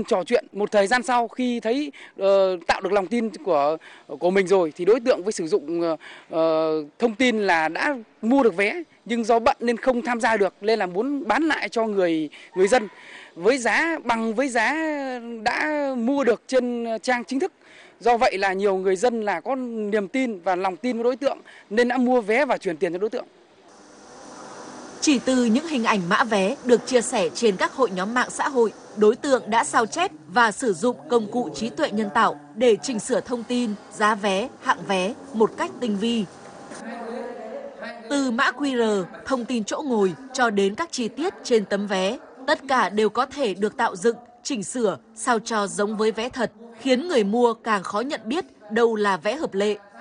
trò chuyện. Một thời gian sau khi thấy tạo được lòng tin của mình rồi thì đối tượng với sử dụng thông tin là đã mua được vé nhưng do bận nên không tham gia được, nên là muốn bán lại cho người dân với giá bằng với giá đã mua được trên trang chính thức. Do vậy là nhiều người dân là có niềm tin và lòng tin với đối tượng nên đã mua vé và chuyển tiền cho đối tượng. Chỉ từ những hình ảnh mã vé được chia sẻ trên các hội nhóm mạng xã hội, đối tượng đã sao chép và sử dụng công cụ trí tuệ nhân tạo để chỉnh sửa thông tin, giá vé, hạng vé một cách tinh vi. Từ mã QR, thông tin chỗ ngồi cho đến các chi tiết trên tấm vé, tất cả đều có thể được tạo dựng, chỉnh sửa sao cho giống với vé thật, khiến người mua càng khó nhận biết đâu là vé hợp lệ,